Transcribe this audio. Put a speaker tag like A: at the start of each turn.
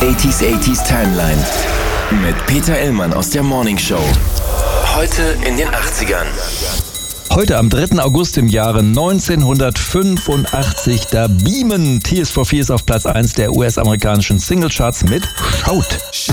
A: 80s Timeline mit Peter Illmann aus der Morning Show. Heute in den 80ern.
B: Heute am 3. August im Jahre 1985, da beamen Tears for Fears auf Platz 1 der US-amerikanischen Singlecharts mit Shout.